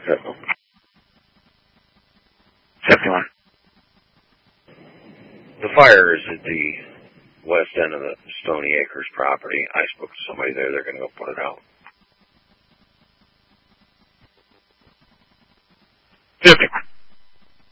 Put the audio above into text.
71. The fire is at the west end of the Stony Acres property. I spoke to somebody there. They're going to go put it out.